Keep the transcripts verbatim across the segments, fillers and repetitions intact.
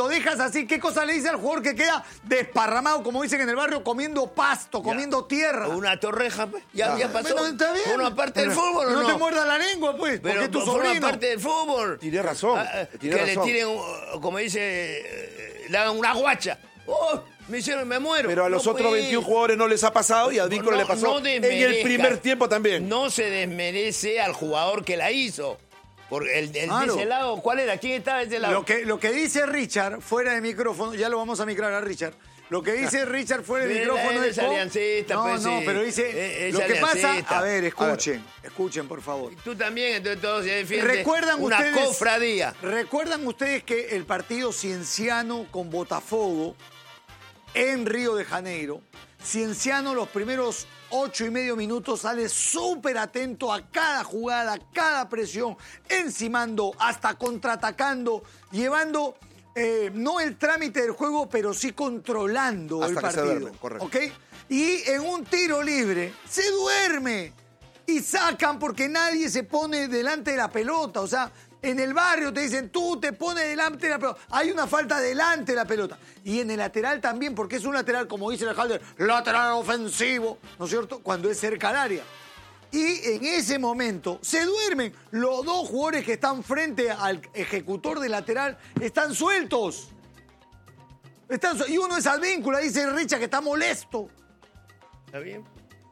cuando dejas así, ¿qué cosa le dice al jugador que queda desparramado, como dicen en el barrio, comiendo pasto, comiendo ya. tierra? Una torreja, pues. Ya, Ah, ya pasó. bueno, está bien. ¿Forma parte del Pero fútbol o no? No te muerdas la lengua, pues, porque Pero es tu forma sobrino. parte del fútbol. Tiene razón. Ah, tiene que razón. le tiren, como dice, eh, le hagan una guacha. ¡Oh! Me hicieron, me muero. Pero a los No, otros pues. veintiún jugadores no les ha pasado y a Advíncula No, le pasó no en el desmerezca. primer tiempo también. No se desmerece al jugador que la hizo. Porque el, el Claro. de ese lado, ¿cuál era? ¿Quién estaba de ese lado? Lo que, lo que dice Richard, fuera de micrófono, ya lo vamos a micrar a Richard. Lo que dice Richard fuera de Él- micrófono él es... es aliancista, no, pues, no, sí. pero dice... Eh, es lo que pasa... aliancista. A ver, escuchen, escuchen, por favor. Tú también, entonces todos se defienden. ¿Recuerdan una ustedes, cofradía. ¿Recuerdan ustedes que el partido Cienciano con Botafogo en Río de Janeiro, Cienciano los primeros ocho y medio minutos sale súper atento a cada jugada, a cada presión, encimando, hasta contraatacando, llevando eh, no el trámite del juego, pero sí controlando Hasta el que se partido. duermen, correcto. ¿Ok? Y en un tiro libre se duerme y sacan porque nadie se pone delante de la pelota. O sea, en el barrio te dicen, tú te pones delante de la pelota. Hay una falta delante de la pelota. Y en el lateral también, porque es un lateral, como dice el Halder, lateral ofensivo, ¿no es cierto? Cuando es cerca al área. Y en ese momento se duermen. Los dos jugadores que están frente al ejecutor de lateral están sueltos. Están su- y uno es Advíncula, dice Richa, que está molesto. ¿Está bien?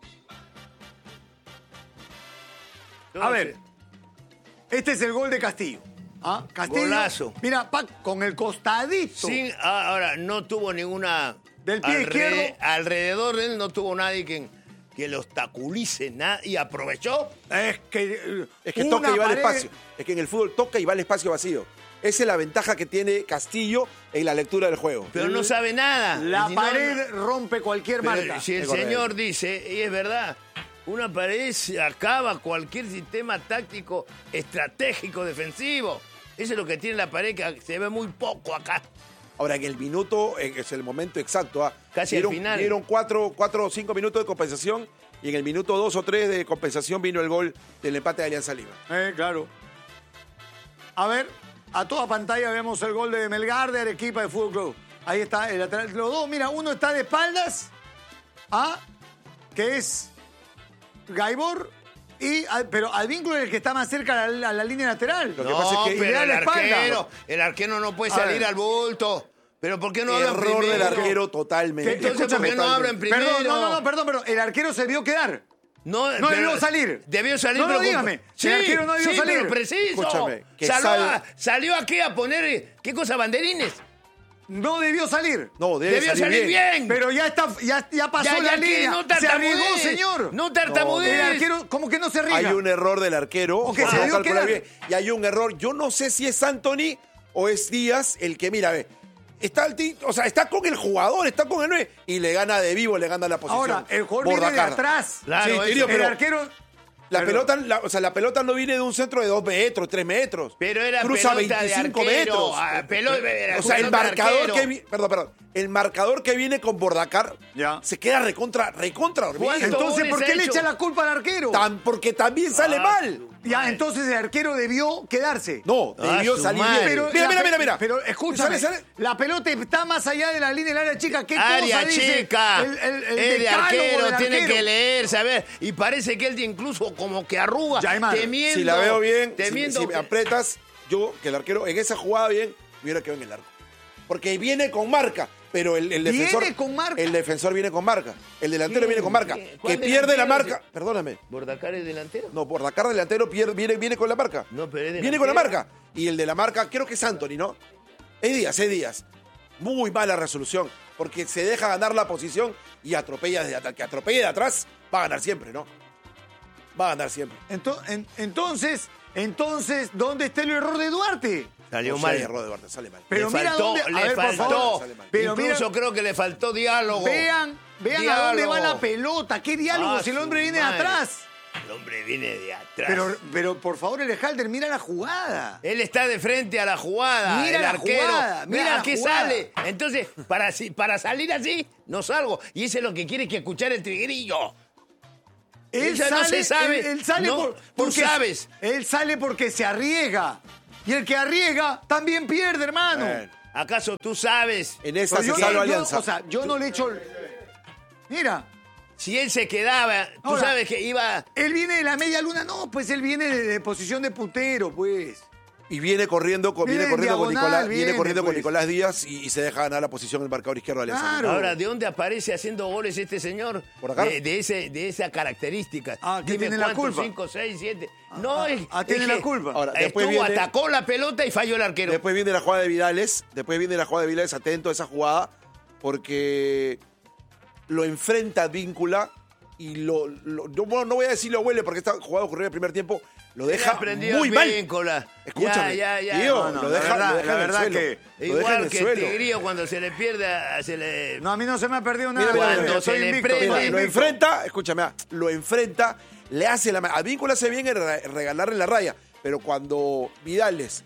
A ver, este es el gol de Castillo. ¿Ah? Castillo. Golazo. Mira, Pac, con el costadito. Sin, ah, ahora, no tuvo ninguna... Del pie alre- izquierdo. Alrededor de él no tuvo nadie que, que lo obstaculice nada y aprovechó. Es que. eh, Es que una toca y va al pared- espacio. Es que en el fútbol toca y va al espacio vacío. Esa es la ventaja que tiene Castillo en la lectura del juego. Pero no sabe nada. La Si no, pared no- rompe cualquier pero marca. si el Es correcto. señor dice, y es verdad, una pared se acaba cualquier sistema táctico estratégico defensivo. Eso es lo que tiene la pared, que se ve muy poco acá. Ahora, en el minuto, eh, es el momento exacto. ¿ah? Casi al Dieron- final. Dieron cuatro, cuatro o cinco minutos de compensación y en el minuto dos o tres de compensación vino el gol del empate de Alianza Lima. Eh, claro. A ver, a toda pantalla vemos el gol de Melgar de Arequipa de Fútbol Club. Ahí está el lateral. Los dos, mira, uno está de espaldas, ¿ah? Que es Gaibor, y, pero Advíncula es el que está más cerca a la, a la línea lateral. Lo que no, pasa es que- y le pero da el la espalda. arquero, el arquero no puede A salir ver. al bulto. ¿Pero por qué no hablan Error del primero? arquero totalmente. Que- Entonces, ¿por qué no Totalmente. hablan primero? Perdón, no, no, no, perdón, perdón. El arquero se vio quedar. No, No pero- debió salir. Debió salir, No, no, pero... dígame. Sí, El arquero no debió sí, salir. pero preciso. Escúchame, que Salió, sal- a- salió aquí a poner, ¿qué cosa? Banderines. No debió salir. No, debe Debió salir, salir bien. bien. Pero ya está, ya, ya pasó Ya, la ya que línea. no se tartamudees. arriesgó, señor. No tartamudees. El arquero, como que no se riega. Hay un error del arquero. O que por se no debió calcular quedar. bien. Y hay un error. Yo no sé si es Anthony o es Díaz el que, mira, ve. Está, el ti- o sea, está con el jugador, está con el nueve y le gana de vivo, le gana la posición. Ahora, el jugador viene de Bordacar. atrás. Claro, Sí, eso. Tirio, El pero arquero... la Perdón. pelota, la- o sea, la pelota no viene de un centro de dos metros, tres metros. Pero era Cruza pelota de veinticinco arquero. metros. Ah, pelo- era O sea, el pelota de marcador arquero. que vi- perdón, perdón, el marcador que viene con Bordacar Ya. se queda recontra, recontra dormido. ¿Cuánto? Entonces, goles ¿por ha qué le hecho? echa la culpa al arquero? Tan- porque también sale Ah, mal. Ya, entonces el arquero debió quedarse. No, Ah, debió su salir madre. bien. Pero mira, la mira, pe- mira, mira. Pero escúchame, Sale, sale. la pelota está más allá de la línea del área chica. ¿Qué Área cosa dice chica, el, el, el es de decálogo arquero, del tiene arquero? que leer, saber. Y parece que él incluso como que arruga, Ya, hermano, temiendo. Si la veo bien, si, temiendo si me que- apretas, yo, que el arquero en esa jugada bien, hubiera quedado en el arco. Porque viene con marca, pero el, el ¿Viene defensor... con marca? El defensor viene con marca. El delantero ¿Quién? viene con marca. ¿Quién? ¿Cuál Que pierde la delantero? marca... Perdóname. ¿Bordacar es delantero? No, por la cara delantero pierde, viene, viene con la marca. No, pero es Viene con la delantero. marca. Y el de la marca, creo que es Anthony, ¿no? Es Díaz, es Díaz. Muy mala resolución. Porque se deja ganar la posición y atropella desde atrás. Que atropelle de atrás, va a ganar siempre, ¿no? Va a ganar siempre. Ento- en- entonces, entonces, ¿dónde está el error de Duarte? Salió No mal. sé, error de Duarte, sale mal. Pero le mira faltó, dónde- a le ver, por faltó. favor. Sale mal. Pero Incluso mira- creo que le faltó diálogo. Vean, vean a dónde va Diálogo. la pelota. ¿Qué diálogo Ah, si el su hombre viene de madre. atrás? El hombre viene de atrás. Pero, pero por favor, el Halder, mira la jugada. Él está de frente a la jugada. Mira el la arquero. jugada, mira Mira la que jugada. sale. Entonces, para, si- para salir así, no salgo. Y eso es lo que quiere que escuchar el tigrillo. Él Ella no se sabe. Él, él sale No, por, tú porque sabes. Él sale porque se arriesga. Y el que arriesga también pierde, hermano. Bueno. ¿Acaso tú sabes? En esa Pero se yo, salva yo- Alianza. o sea, yo no le echo... Mira, Si él se quedaba, tú Ahora- sabes que iba... él viene de la media luna. No, pues él viene de, de posición de puntero, pues. Y viene corriendo con, viene Viene en corriendo con diagonal, Nicolás, viene viene, corriendo con pues. Nicolás Díaz y, y se deja ganar la posición en el marcador izquierdo de Alianza. Claro. Ahora, ¿de dónde aparece haciendo goles este señor? ¿Por acá? De, de ese, de esa característica. Ah, ¿qué Dime tiene la cuántos, culpa? cinco, seis, siete. No, ah, es, ah, es tiene que la culpa. Ahora, después estuvo, viene- atacó la pelota y falló el arquero. Después viene la jugada de Vidales, después viene la jugada de Vidales, atento a esa jugada, porque lo enfrenta Víncula y lo, lo- no, bueno, no voy a decir lo huele porque esta jugada ocurrió en el primer tiempo, lo deja muy mal. Víncula. Escúchame, Ya, ya, ya. Diego, No, no, lo la deja, verdad- lo deja la en el verdad suelo. que- Lo deja en Igual el que suelo. el Tigrillo cuando se le pierde, se le... No, a mí no se me ha perdido nada. Mira, yo- cuando yo se soy le invicto, prende- soy Mira, lo invicto. enfrenta, escúchame, ah, lo enfrenta, le hace la... A Víncula hace bien en re- regalarle la raya, pero cuando Vidales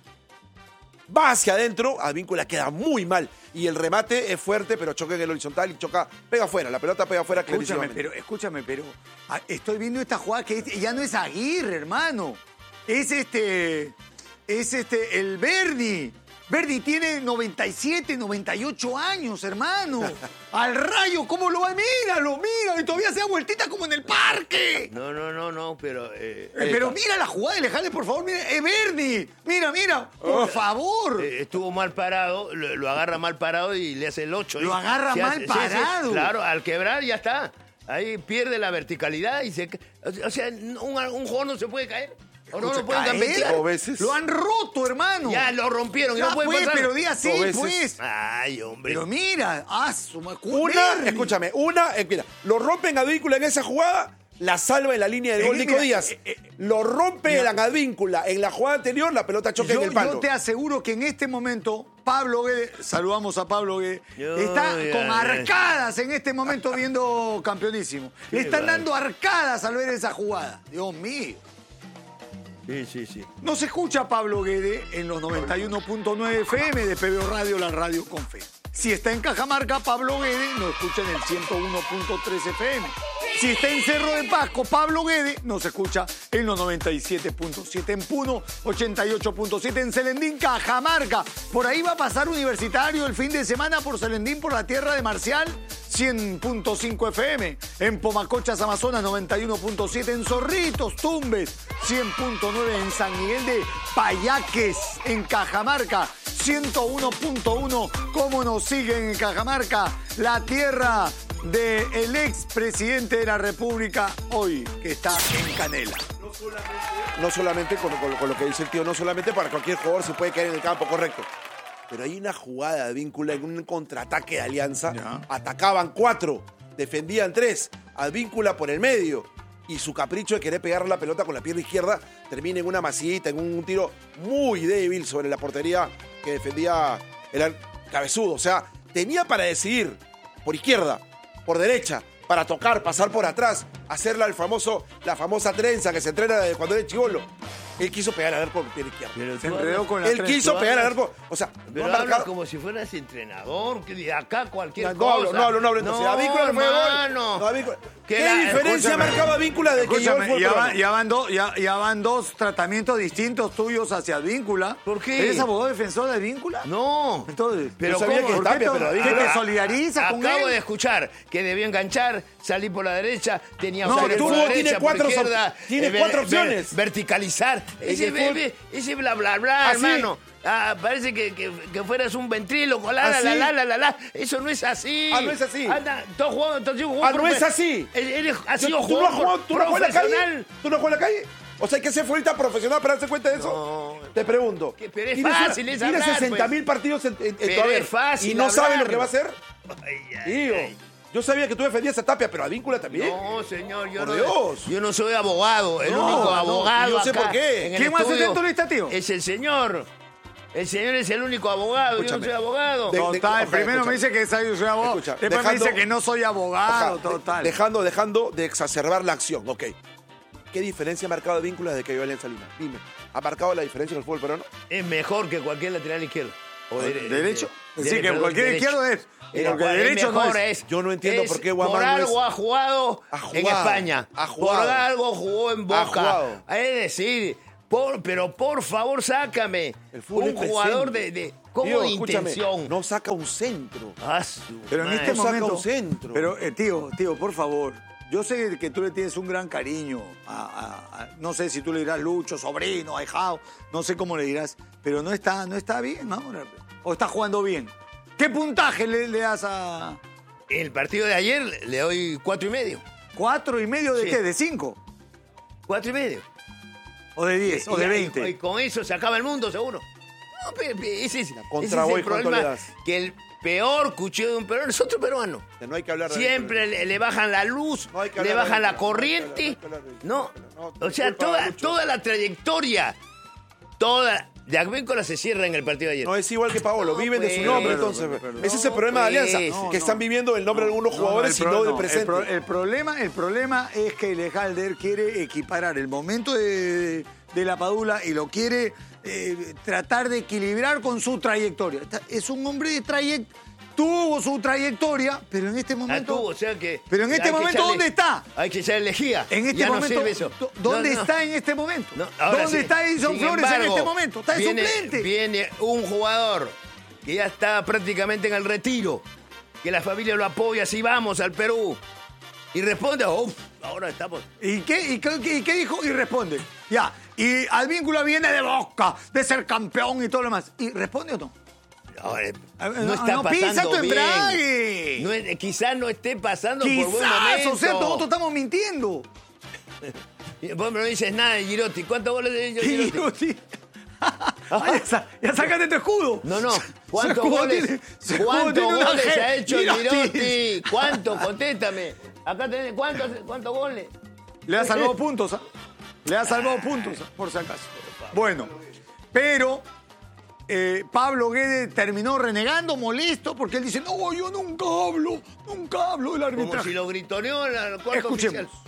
va hacia adentro, a Víncula queda muy mal. Y el remate es fuerte, pero choca en el horizontal y choca, pega afuera, la pelota pega afuera Escúchame, clarísimamente. pero, escúchame, pero ah, estoy viendo esta jugada que es- ya no es Aguirre, hermano. Es este, es este, el Verdi. Verdi tiene noventa y siete, noventa y ocho años, hermano. Al Rayo, ¿cómo lo va? Míralo, mira, y todavía se da vueltita como en el parque. No, no, no, no, pero... eh, Eh, pero mira la jugada de Lejales, por favor, mira, es Verdi. Mira, mira, por favor. eh, estuvo mal parado, lo, lo agarra mal parado y le hace el ocho. Lo agarra mal parado. Claro, al quebrar ya está. Ahí pierde la verticalidad y se... ca- O sea, un, un jugador no se puede caer. O no Escucha, lo pueden caer, gambetear. Dos veces. Lo han roto, hermano. Ya lo rompieron y Ya no pueden fue, pasar. pero di así, Dos veces. pues. Ay, hombre. Pero mira, ah, su ma- Una, Verdi. escúchame, una, eh, mira, lo rompen a Víncula en esa jugada, la salva en la línea de Eh, gol mira, Nico Díaz. eh, eh, Lo rompe en la Víncula en la jugada anterior, la pelota choca Yo, en el palo. yo te aseguro que en este momento Pablo Guede, saludamos a Pablo Guede, Yo, está ya, con ya. arcadas en este momento viendo Campeonísimo. Le están dando arcadas al ver esa jugada. Dios mío. Sí, sí, sí. Nos escucha Pablo Guede en los noventa y uno punto nueve F M de P B O Radio, la radio con fe. Si está en Cajamarca, Pablo Guede nos escucha en el ciento uno punto tres F M. Si está en Cerro de Pasco, Pablo Guede nos escucha en los noventa y siete punto siete, en Puno ochenta y ocho punto siete, en Celendín, Cajamarca. Por ahí va a pasar Universitario el fin de semana por Celendín, por la tierra de Marcial, cien punto cinco F M. En Pomacochas, Amazonas, noventa y uno punto siete. En Zorritos, Tumbes, cien punto nueve. En San Miguel de Payaques, en Cajamarca, ciento uno punto uno. ¿Cómo nos siguen en Cajamarca? La tierra del expresidente de la República, hoy, que está en Canela. No solamente con, con- con lo que dice el tío, no solamente para cualquier jugador se puede caer en el campo, correcto. Pero hay una jugada de Víncula en un contraataque de Alianza. Ya. Atacaban cuatro, defendían tres. Advíncula por el medio. Y su capricho de querer pegar la pelota con la pierna izquierda termina en una masita, en un tiro muy débil sobre la portería que defendía el ar- cabezudo. O sea, tenía para decidir por izquierda, por derecha, para tocar, pasar por atrás, hacerla el famoso, la famosa trenza que se entrena desde cuando era chivolo. Él quiso pegar al arco con pierna izquierda. Pero Se tú enredó hablas- con la Él trenza. quiso tú pegar al hablas- arco. O sea, Pero no ha hablas marcado- como si fueras entrenador, que de acá cualquier No, no cosa. hablo, no hablo, no hablo. Entonces, a Víncula le fue gol. hermano. No, a Víncula- Que ¿Qué la- diferencia escúchame. marcaba Víncula de que llegó el Escúchame, fútbol ya, peruano? van, ya, van dos, ya, ya van dos tratamientos distintos tuyos hacia Víncula. ¿Por qué? ¿Eres abogado defensor de Víncula? No. Entonces, pero yo sabía ¿cómo? que ¿por Tapia, qué, pero te- Víncula- ¿qué te solidarizas con Acabo él? de escuchar que debió enganchar, salir por la derecha, tenía No, opciones el por la fútbol derecha, tiene por cuatro izquierda, op- tiene ver- cuatro ver- opciones. verticalizar. Ese, el fútbol- bebé, ese bla bla bla, ¿Ah, sí? hermano. Ah, parece que, que, que fueras un ventríloco, la, ¿Ah, la, sí? la, la, la, la, la. Eso no es así. Ah, no es así. Anda, tú has jugado, tú has sido Ah, jugador no es profe- así. Él, él ha ¿Tú, sido tú no has jugador jugado, tú no juegas en la calle? profesional. ¿Tú no juegas en la calle? O sea, hay que ser futbolista profesional para darse cuenta de eso. No. Te pregunto. Que- pero es Tienes fácil, una- es Tienes hablar, sesenta mil partidos en, en- en tu Pero haber es fácil y no sabes hablar. lo que va a hacer. Ay, ay, Tío, ay. yo sabía que tú defendías a Tapia, pero a Víncula también. No, señor, yo Por no, Dios. yo no soy abogado. El No, único no, abogado yo sé acá por qué. en el ¿Quién más estudio es tu lista, tío? Es el señor. El señor es el único abogado. Yo Escúchame. no soy abogado. De- Total, ojalá, primero me escúchame. dice que soy soy abogado, Escucha, después me dejando- dice que no soy abogado, Ojalá, de- total. Dejando, dejando de exacerbar la acción, ok. ¿Qué diferencia ha marcado Víncula desde que llegó a Alianza Lima? Dime, ¿ha marcado la diferencia en el fútbol peruano? Es mejor que cualquier lateral izquierdo. O dere- ¿Derecho? de- Sí, de- que perdón, cualquier derecho. izquierdo es. Eh, Porque cual- derecho no mejor es. Yo no entiendo es- por qué Guamán Por no es- algo ha jugado Ha en jugado, España. ha jugado. Por algo jugó en Boca. jugado. Es decir, por, pero por favor, sácame. El fútbol un es jugador de, presente. de- ¿Cómo Tío, de escúchame, intención? no saca un centro. Ah, su Pero en madre. este No saca momento. un centro. Pero, eh, tío, tío, por favor. Yo sé que tú le tienes un gran cariño a, a- a- no sé si tú le dirás Lucho, sobrino, ahijado, no sé cómo le dirás, pero no está, no está bien ahora. O está jugando bien. ¿Qué puntaje le, le das a El partido de ayer le doy cuatro y medio. cuatro y medio de Sí. qué? ¿De cinco? Cuatro y medio. ¿O de diez? ¿O de Y- y- veinte? Y con eso se acaba el mundo, seguro. No, pe- pe- ese es, contra ese es Boy, el ¿cuánto problema. le das? Que el peor cuchillo de un peruano es otro peruano. Que no hay que hablar de Siempre le, le bajan la luz, No hay que le hablar de bajan la Lucho, no hay que corriente. hablar, no hay que hablar de Lucho, No, no hay que hablar, no, o sea, disculpa, toda, Lucho. toda la trayectoria, toda... De Agvícola se cierra en el partido de ayer. No es igual que Paolo, No, viven de pues, su nombre, pero, entonces. pero, pero, Ese es no, el problema de pues, Alianza, no, que están viviendo el nombre de algunos jugadores el y pro- no del no, presente. El, pro- el problema, el problema es que Lejalder quiere equiparar el momento de, de la Padula y lo quiere eh, tratar de equilibrar con su trayectoria. Está- Es un hombre de trayectoria. Tuvo su trayectoria, pero en este Ah, momento. tuvo, o sea que... Pero en este hay que momento, echarle- ¿dónde está? Hay que echarle lejía. En este Ya no momento, sirve eso. do- ¿dónde No, no. está en este momento? No, ahora ¿Dónde sí. está Edison Sin Flores en embargo, este momento? Está de viene, suplente. Viene un jugador que ya está prácticamente en el retiro, que la familia lo apoya, así vamos al Perú. Y responde, uff, ahora estamos... ¿Y qué, y, qué, y qué dijo? Y responde. Ya. Y Advíncula viene de Boca, de ser campeón y todo lo demás. ¿Y responde o no? Ahora, Ah, no, no, está no pisa pasando tu bien. embrague. No es- quizás no esté pasando por buen Quizás, momento. o sea, nosotros estamos mintiendo. Y vos no dices nada de Girotti. ¿Cuántos goles de Girotti? Girotti. Ah, ya, sa- ya sácate tu escudo. No, no. Su ¿Cuántos escudo goles, tiene- su escudo ¿cuántos tiene un goles ángel. ha hecho Girotti. Girotti? ¿Cuántos? Contéstame. Acá tenés, ¿cuántos, cuántos goles? Le ha salvado puntos, ¿ah? Le ha salvado puntos, ¿ah? Por si acaso. Bueno, pero eh, Pablo Guedes terminó renegando, molesto, porque él dice, no, yo nunca hablo, nunca hablo del Como arbitraje. si lo gritoneó en el cuarto Escuchemos. oficial.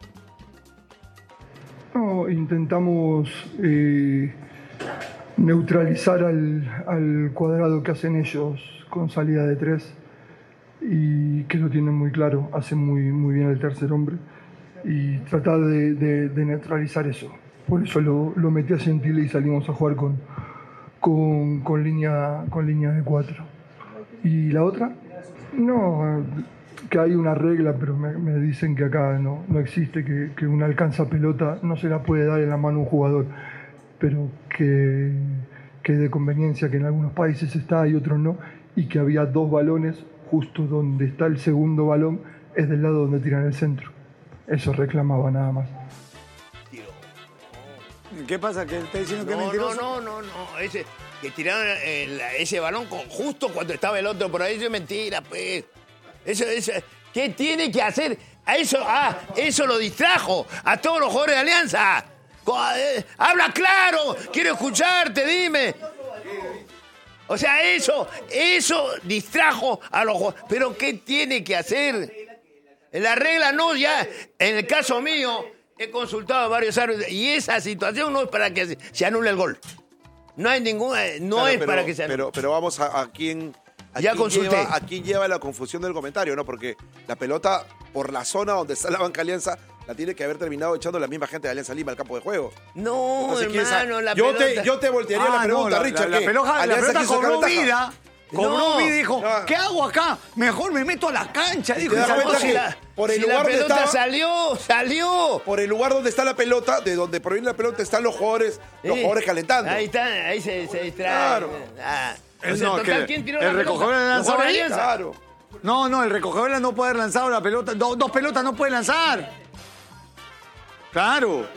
No, intentamos eh, neutralizar al, al cuadrado que hacen ellos con salida de tres y que lo tienen muy claro, hacen muy, muy bien el tercer hombre y tratar de, de- de neutralizar eso. Por eso lo, lo metí a Gentile y salimos a jugar con, con, con línea, con línea de cuatro. ¿Y la otra? No, que hay una regla, pero me, me dicen que acá no, no existe, que, que una alcanza pelota no se la puede dar en la mano a un jugador, pero que, que es de conveniencia, que en algunos países está y otros no, y que había dos balones justo donde está el segundo balón, es del lado donde tiran el centro. Eso reclamaba nada más. ¿Qué pasa? ¿Que está diciendo que es No, no, mentiroso? no, no, no. Ese, que tiraron el- ese balón con, justo cuando estaba el otro por ahí, eso es mentira, pues. Eso, eso, ¿qué tiene que hacer? A eso, ah, eso lo distrajo a todos los jugadores de Alianza. Co- eh, Habla claro, quiero escucharte, dime. O sea, eso, eso distrajo a los jugadores. Pero ¿qué tiene que hacer? La regla no, ya, en el caso mío, he consultado a varios árbitros y esa situación no es para que se, se anule el gol. No hay ninguna, no Claro, es pero, para que se anule. pero, pero vamos a, a quién. A Ya quién consulté. Lleva, a quién lleva la confusión del comentario, ¿no? Porque la pelota, por la zona donde está la banca Alianza, la tiene que haber terminado echando la misma gente de Alianza Lima al campo de juego. No, Entonces, ¿quién sabe? hermano, la yo pelota... te, yo te voltearía Ah, la no, pregunta, la, Richard. la, la ¿qué? pelota, la Alianza pelota quiso sacar cobró ventaja. vida. Cobró No. vida y dijo, No. ¿qué hago acá? Mejor me meto a la cancha. Dijo, das y saltó cuenta así. que la, por el si lugar la donde pelota estaba- salió, salió. Por el lugar donde está la pelota, de donde proviene la pelota, están los jugadores, los Sí. jugadores calentando. Ahí está, ahí se, se distrae. Claro. Ah. O Eh, sea, no, total, que ¿quién tiró el la pelota? recogedor la ¿Los lanzó jugadores ahí. de Alianza? Claro. No, no, el recogedor no puede haber lanzado la pelota. Do- dos pelotas no puede lanzar. Claro.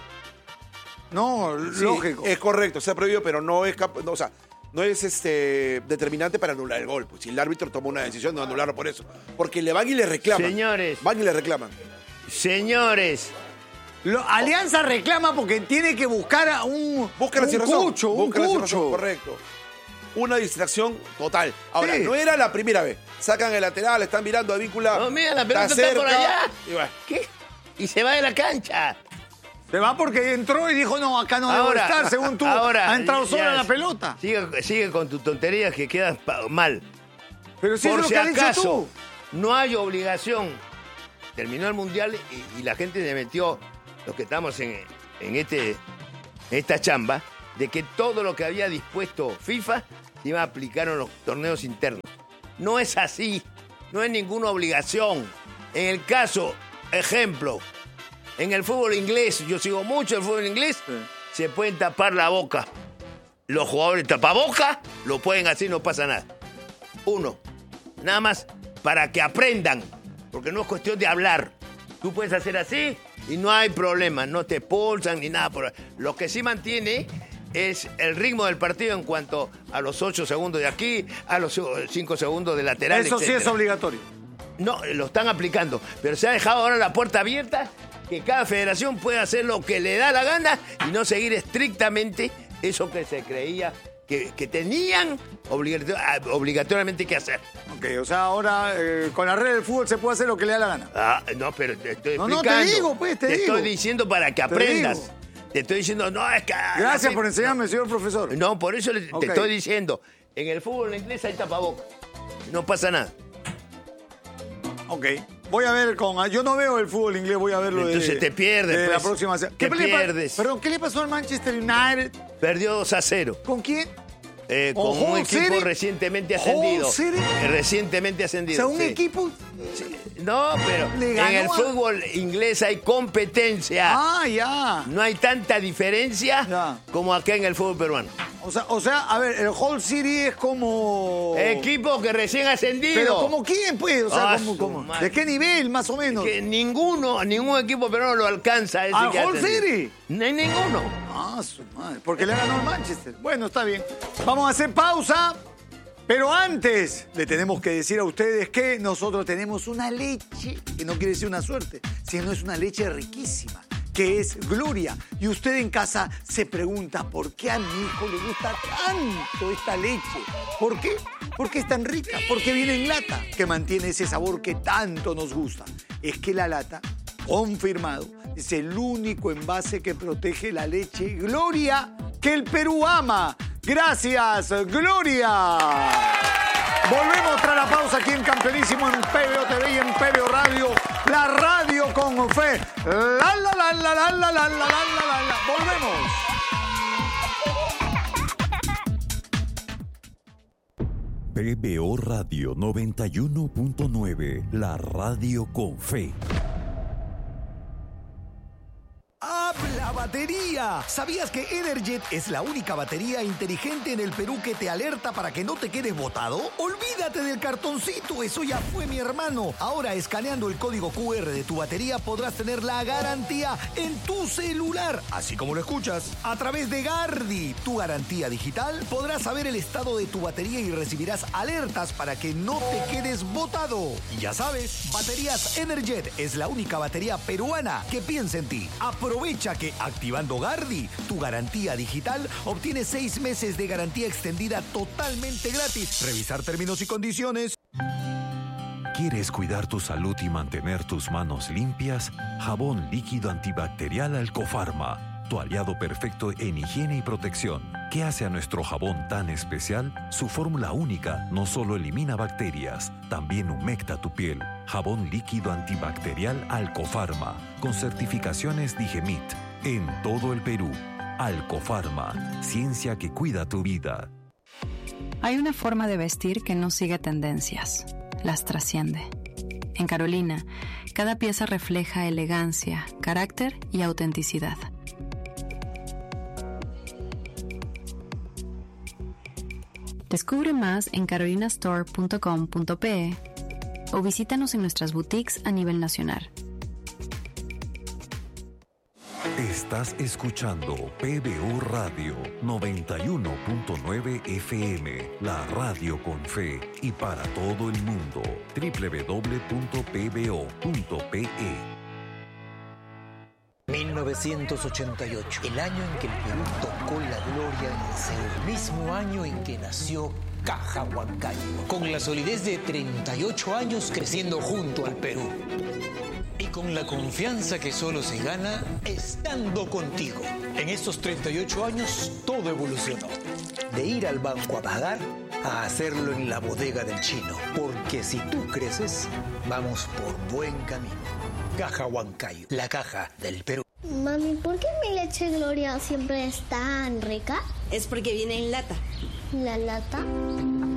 No, Sí, lógico. es correcto, se ha prohibido, pero no es cap- no, o sea, no es este determinante para anular el gol. Pues si el árbitro tomó una decisión de no anularlo por eso. Porque le van y le reclaman. Señores. Van y le reclaman. Señores, Lo- Alianza reclama porque tiene que buscar a un, Busca la un situación. cucho, un Busca la situación, cucho. correcto. Una distracción total. Ahora, Sí. no era la primera vez. Sacan el lateral, están mirando a Víncula. no, mira, la pelota está está por cerca, allá. y bueno. ¿Qué? Y se va de la cancha. Se va porque entró y dijo, no, acá no debo Ahora, estar, según tú. ahora, ha entrado sola ya, la pelota. Sigue, sigue con tus tonterías que quedas pa- mal. Pero si Por es lo si que has dicho acaso, tú. no hay obligación. Terminó el mundial y, y la gente se metió, los que estamos en, en este, esta chamba, de que todo lo que había dispuesto FIFA se iba a aplicar en los torneos internos. No es así, no es ninguna obligación. En el caso, ejemplo, en el fútbol inglés, yo sigo mucho el fútbol inglés, sí. Se pueden tapar la boca. Los jugadores tapaboca lo pueden hacer y no pasa nada. Uno, nada más para que aprendan, porque no es cuestión de hablar. Tú puedes hacer así y no hay problema, no te expulsan ni nada. Por... Lo que sí mantiene es el ritmo del partido en cuanto a los ocho segundos de aquí, a los cinco segundos de lateral, Eso etcétera. Sí es obligatorio. No, lo están aplicando, pero se ha dejado ahora la puerta abierta que cada federación puede hacer lo que le da la gana y no seguir estrictamente eso que se creía que, que tenían obligator- obligatoriamente que hacer. Ok, o sea, ahora eh, con la red del fútbol se puede hacer lo que le da la gana. Ah, no, pero te estoy No, explicando. no, te digo, pues, te Te digo. estoy diciendo para que Te aprendas. digo. Te estoy diciendo, no, es que... Gracias así- por enseñarme, señor profesor. No, por eso le- Ok. te estoy diciendo, en el fútbol inglés hay tapabocas. No pasa nada. Ok. Voy a ver con... Yo no veo el fútbol inglés, voy a verlo de... Entonces te pierdes, de pues. la próxima... se- Te ¿Qué le pa- pierdes. Perdón, ¿qué le pasó al Manchester United? Perdió dos a cero. ¿Con quién? Eh, ¿Con con un Hull equipo City? recientemente ¿Hull ascendido. City? Eh, Recientemente O ascendido. sea, un sí. equipo... Sí. No, pero Le en ganó el a- fútbol inglés hay competencia. Ah, ya. No hay tanta diferencia Ya. como acá en el fútbol peruano. O sea, o sea, a ver, el Hull City es como... Equipo que recién ascendido. Pero ¿como quién, pues? O sea, Ah, ¿cómo, su cómo? madre. ¿De qué nivel, más o menos? Que ninguno, ningún equipo peruano lo alcanza a ese ¿Al que ha Hull ascendido. City? No hay ninguno. Ah, su madre. Porque le ganó al Manchester. Bueno, está bien. Vamos a hacer pausa. Pero antes, le tenemos que decir a ustedes que nosotros tenemos una leche, que no quiere decir una suerte, sino es una leche riquísima, que es Gloria. Y usted en casa se pregunta, ¿por qué a mi hijo le gusta tanto esta leche? ¿Por qué? Porque es tan rica, porque viene en lata, que mantiene ese sabor que tanto nos gusta. Es que la lata, confirmado, es el único envase que protege la leche Gloria que el Perú ama. Gracias, Gloria. Volvemos tras la pausa aquí en Campeonísimo, en P B O T V y en P B O Radio, la radio con fe. La, la, la, la, la, la, la, la, la, la, la. Volvemos. P B O Radio noventa y uno punto nueve, la radio con fe. ¡Habla batería! ¿Sabías que Energet es la única batería inteligente en el Perú que te alerta para que no te quedes botado? Olvídate del cartoncito, eso ya fue, mi hermano. Ahora, escaneando el código Q R de tu batería, podrás tener la garantía en tu celular, así como lo escuchas. A través de Gardi, tu garantía digital, podrás saber el estado de tu batería y recibirás alertas para que no te quedes botado. Y ya sabes, Baterías Energet es la única batería peruana que piensa en ti. Aprovecha que activando Gardi, tu garantía digital, obtienes seis meses de garantía extendida totalmente gratis. Revisar términos y condiciones. ¿Quieres cuidar tu salud y mantener tus manos limpias? Jabón líquido antibacterial Alcofarma, tu aliado perfecto en higiene y protección. ¿Qué hace a nuestro jabón tan especial? Su fórmula única no solo elimina bacterias, también humecta tu piel. Jabón líquido antibacterial Alcofarma, con certificaciones Digemit, en todo el Perú. Alcofarma, ciencia que cuida tu vida. Hay una forma de vestir que no sigue tendencias, las trasciende. En Carolina, cada pieza refleja elegancia, carácter y autenticidad. Descubre más en carolinastore punto com punto pe o visítanos en nuestras boutiques a nivel nacional. Estás escuchando P B O Radio noventa y uno punto nueve F M, la radio con fe y para todo el mundo. doble u doble u doble u punto p b o punto p e. mil novecientos ochenta y ocho, el año en que el Perú tocó la gloria en el Seúl, mismo año en que nació Caja Huancayo, con la solidez de treinta y ocho años creciendo junto al Perú. Y con la confianza que solo se gana estando contigo. En estos treinta y ocho años todo evolucionó. De ir al banco a pagar a hacerlo en la bodega del chino. Porque si tú creces, vamos por buen camino. Caja Huancayo, la caja del Perú. Mami, ¿por qué mi leche Gloria siempre es tan rica? Es porque viene en lata. ¿La lata?